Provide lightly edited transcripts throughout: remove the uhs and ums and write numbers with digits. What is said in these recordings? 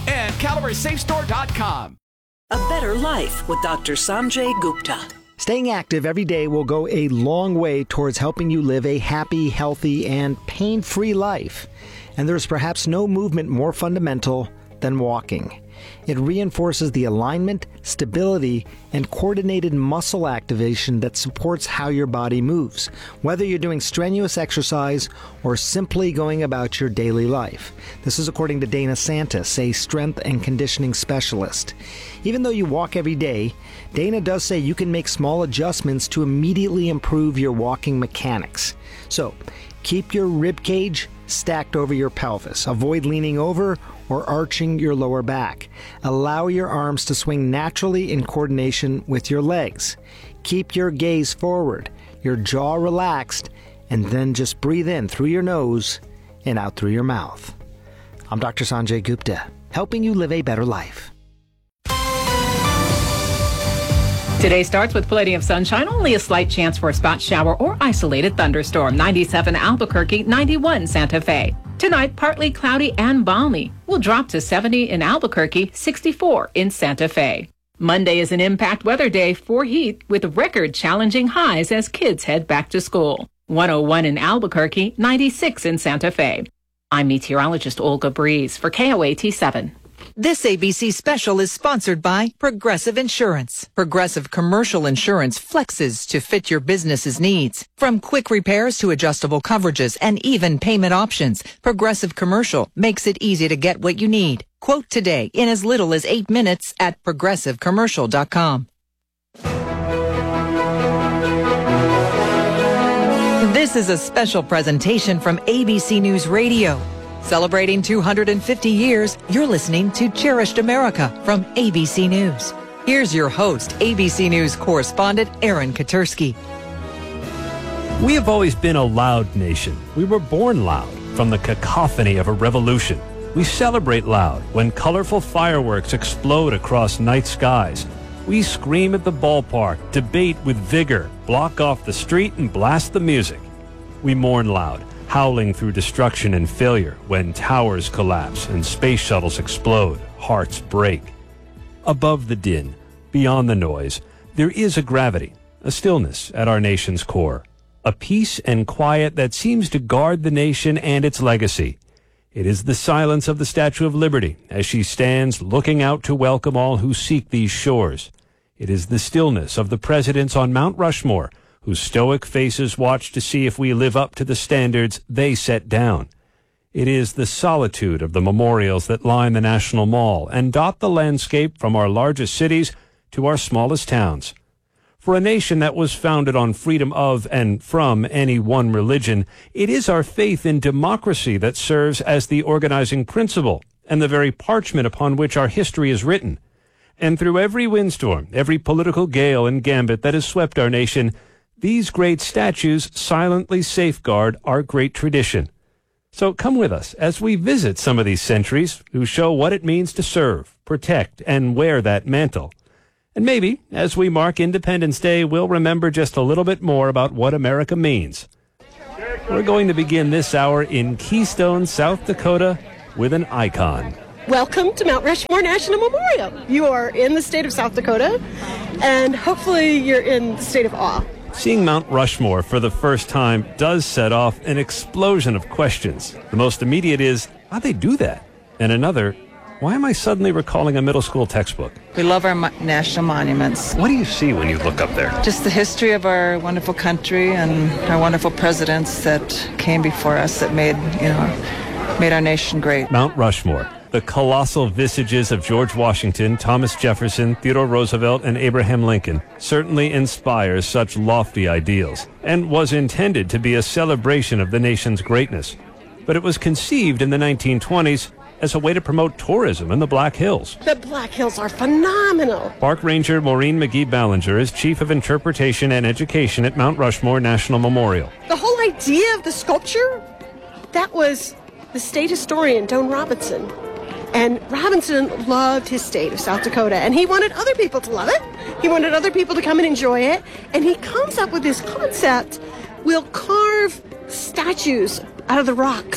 and CalorieSafeStore.com. A Better Life with Dr. Sanjay Gupta. Staying active every day will go a long way towards helping you live a happy, healthy, and pain-free life. And there's perhaps no movement more fundamental than walking. It reinforces the alignment, stability, and coordinated muscle activation that supports how your body moves, whether you're doing strenuous exercise or simply going about your daily life. This is according to Dana Santis, a strength and conditioning specialist. Even though you walk every day, Dana does say you can make small adjustments to immediately improve your walking mechanics. So, keep your rib cage stacked over your pelvis. Avoid leaning over or arching your lower back. Allow your arms to swing naturally in coordination with your legs. Keep your gaze forward, your jaw relaxed, and then just breathe in through your nose and out through your mouth. I'm Dr. Sanjay Gupta, helping you live a better life. Today starts with plenty of sunshine, only a slight chance for a spot shower or isolated thunderstorm. 97 Albuquerque, 91 Santa Fe. Tonight, partly cloudy and balmy. We'll drop to 70 in Albuquerque, 64 in Santa Fe. Monday is an impact weather day for heat with record-challenging highs as kids head back to school. 101 in Albuquerque, 96 in Santa Fe. I'm meteorologist Olga Breeze for KOAT 7. This ABC special is sponsored by Progressive Insurance. Progressive Commercial Insurance flexes to fit your business's needs. From quick repairs to adjustable coverages and even payment options, Progressive Commercial makes it easy to get what you need. Quote today in as little as 8 minutes at progressivecommercial.com. This is a special presentation from ABC News Radio. Celebrating 250 years, you're listening to Cherished America from ABC News. Here's your host, ABC News correspondent Aaron Katursky. We have always been a loud nation. We were born loud from the cacophony of a revolution. We celebrate loud when colorful fireworks explode across night skies. We scream at the ballpark, debate with vigor, block off the street, and blast the music. We mourn loud, howling through destruction and failure when towers collapse and space shuttles explode, hearts break. Above the din, beyond the noise, there is a gravity, a stillness at our nation's core, a peace and quiet that seems to guard the nation and its legacy. It is the silence of the Statue of Liberty as she stands looking out to welcome all who seek these shores. It is the stillness of the presidents on Mount Rushmore, whose stoic faces watch to see if we live up to the standards they set down. It is the solitude of the memorials that line the National Mall and dot the landscape from our largest cities to our smallest towns. For a nation that was founded on freedom of and from any one religion, it is our faith in democracy that serves as the organizing principle and the very parchment upon which our history is written. And through every windstorm, every political gale and gambit that has swept our nation, these great statues silently safeguard our great tradition. So come with us as we visit some of these centuries who show what it means to serve, protect, and wear that mantle. And maybe, as we mark Independence Day, we'll remember just a little bit more about what America means. We're going to begin this hour in Keystone, South Dakota, with an icon. Welcome to Mount Rushmore National Memorial. You are in the state of South Dakota, and hopefully you're in the state of awe. Seeing Mount Rushmore for the first time does set off an explosion of questions. The most immediate is, how'd they do that? And another, why am I suddenly recalling a middle school textbook? We love our national monuments. What do you see when you look up there? Just the history of our wonderful country and our wonderful presidents that came before us that made our nation great. Mount Rushmore. The colossal visages of George Washington, Thomas Jefferson, Theodore Roosevelt, and Abraham Lincoln certainly inspires such lofty ideals and was intended to be a celebration of the nation's greatness. But it was conceived in the 1920s as a way to promote tourism in the Black Hills. The Black Hills are phenomenal. Park Ranger Maureen McGee Ballinger is Chief of Interpretation and Education at Mount Rushmore National Memorial. The whole idea of the sculpture, that was the state historian, Doane Robinson. And Robinson loved his state of South Dakota, and he wanted other people to love it. He wanted other people to come and enjoy it. And he comes up with this concept, we'll carve statues out of the rocks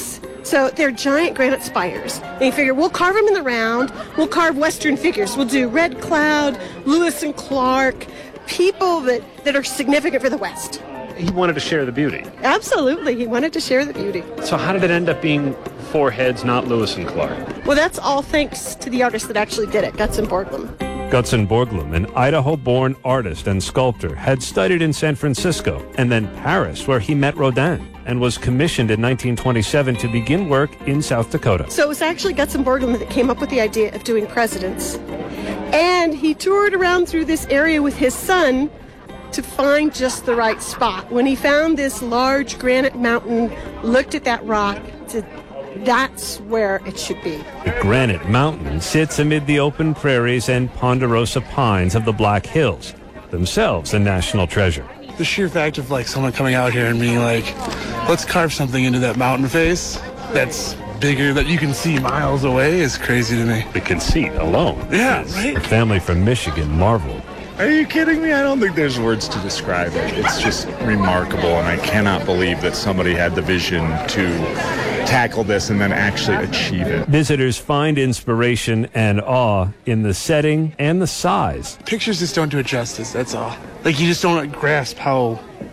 So they're giant granite spires. And you figure, we'll carve them in the round. We'll carve Western figures. We'll do Red Cloud, Lewis and Clark, people that are significant for the West. He wanted to share the beauty. Absolutely. He wanted to share the beauty. So how did it end up being four heads, not Lewis and Clark? Well, that's all thanks to the artist that actually did it, Gutzon Borglum. Gutzon Borglum, an Idaho-born artist and sculptor, had studied in San Francisco and then Paris, where he met Rodin, and was commissioned in 1927 to begin work in South Dakota. So it was actually Gutzon Borglum that came up with the idea of doing presidents. And he toured around through this area with his son to find just the right spot. When he found this large granite mountain, looked at that rock, said, that's where it should be. The Granite Mountain sits amid the open prairies and ponderosa pines of the Black Hills, themselves a national treasure. The sheer fact of someone coming out here and being like, let's carve something into that mountain face that's bigger, that you can see miles away, is crazy to me. The conceit alone. Yeah, right? The family from Michigan marveled. Are you kidding me? I don't think there's words to describe it. It's just remarkable, and I cannot believe that somebody had the vision to tackle this and then actually achieve it. Visitors find inspiration and awe in the setting and the size. Pictures just don't do it justice, that's all. You just don't grasp how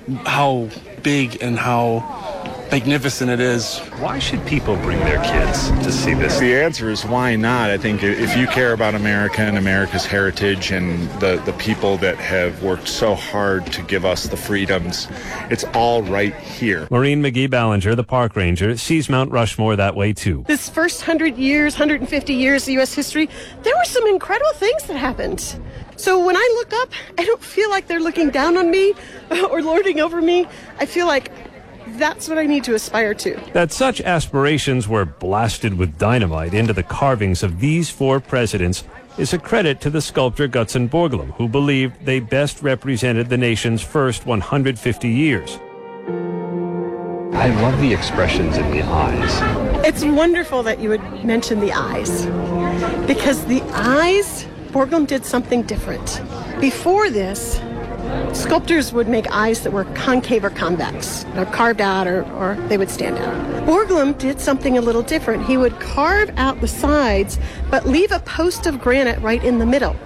big and how magnificent it is. Why should people bring their kids to see this? The answer is why not? I think if you care about America and America's heritage and the people that have worked so hard to give us the freedoms, it's all right here. Maureen McGee-Ballinger, the park ranger, sees Mount Rushmore that way too. This first 100 years, 150 years of U.S. history, there were some incredible things that happened. So when I look up, I don't feel like they're looking down on me or lording over me. I feel like that's what I need to aspire to. That such aspirations were blasted with dynamite into the carvings of these four presidents is a credit to the sculptor Gutzon Borglum, who believed they best represented the nation's first 150 years. I love the expressions in the eyes. It's wonderful that you would mention the eyes, because the eyes, Borglum did something different. Before this, sculptors would make eyes that were concave or convex, carved out or they would stand out. Borglum did something a little different. He would carve out the sides, but leave a post of granite right in the middle.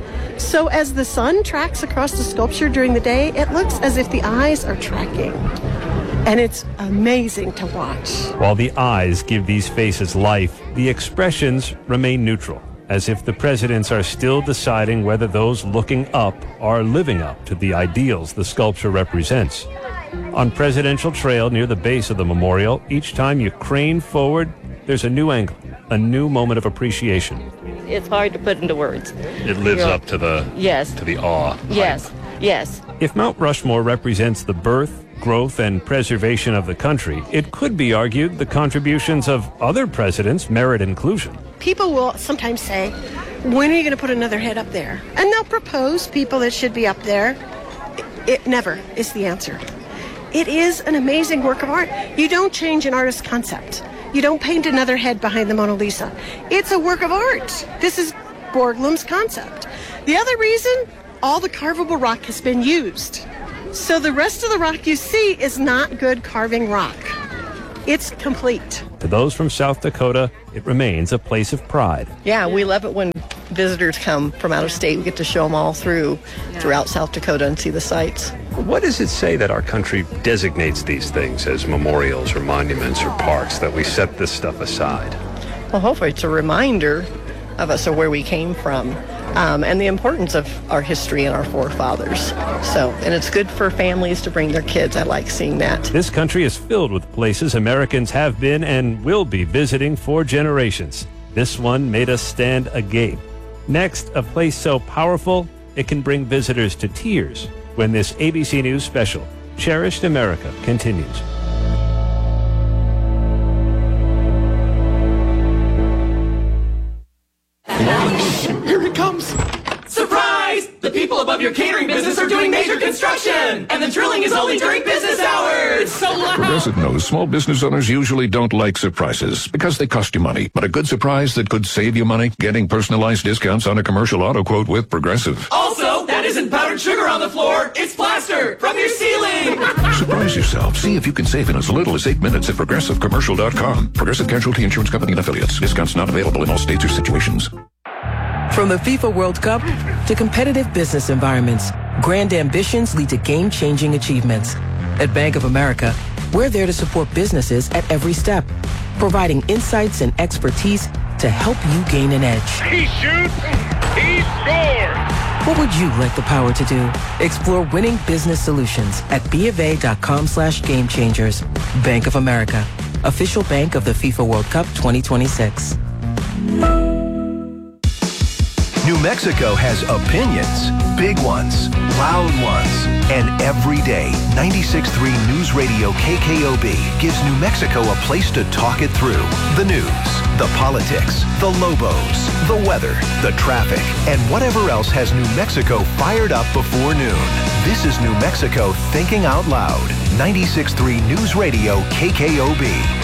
So as the sun tracks across the sculpture during the day, it looks as if the eyes are tracking. And it's amazing to watch. While the eyes give these faces life, the expressions remain neutral, as if the presidents are still deciding whether those looking up are living up to the ideals the sculpture represents. On Presidential Trail near the base of the memorial, each time you crane forward, there's a new angle, a new moment of appreciation. It's hard to put into words. It lives up to the awe. Yes, yes. If Mount Rushmore represents the birth, growth, and preservation of the country, it could be argued the contributions of other presidents merit inclusion. People will sometimes say, when are you going to put another head up there? And they'll propose people that should be up there. It never is the answer. It is an amazing work of art. You don't change an artist's concept. You don't paint another head behind the Mona Lisa. It's a work of art. This is Borglum's concept. The other reason, all the carvable rock has been used. So the rest of the rock you see is not good carving rock. It's complete. To those from South Dakota, it remains a place of pride. Yeah, we love it when visitors come from out of state. We get to show them all throughout South Dakota and see the sights. What does it say that our country designates these things as memorials or monuments or parks, that we set this stuff aside? Well, hopefully it's a reminder of us, of where we came from, and the importance of our history and our forefathers. And it's good for families to bring their kids. I like seeing that. This country is filled with places Americans have been and will be visiting for generations. This one made us stand agape. Next, a place so powerful it can bring visitors to tears when this ABC News special, Cherished America, continues. Here it comes! Surprise! The people above your catering business are doing major construction, and the drilling is only during business hours. It's so loud. Progressive knows small business owners usually don't like surprises because they cost you money. But a good surprise that could save you money, getting personalized discounts on a commercial auto quote with Progressive. Also, that isn't powdered sugar on the floor. It's plaster from your ceiling. Surprise yourself. See if you can save in as little as 8 minutes at ProgressiveCommercial.com. Progressive Casualty Insurance Company and Affiliates. Discounts not available in all states or situations. From the FIFA World Cup to competitive business environments, grand ambitions lead to game-changing achievements. At Bank of America, we're there to support businesses at every step, providing insights and expertise to help you gain an edge. He shoots, he scores! What would you like the power to do? Explore winning business solutions at BofA.com/gamechangers. Bank of America, official bank of the FIFA World Cup 2026. New Mexico has opinions, big ones, loud ones, and every day, 96.3 News Radio KKOB gives New Mexico a place to talk it through. The news, the politics, the Lobos, the weather, the traffic, and whatever else has New Mexico fired up before noon. This is New Mexico thinking out loud. 96.3 News Radio KKOB.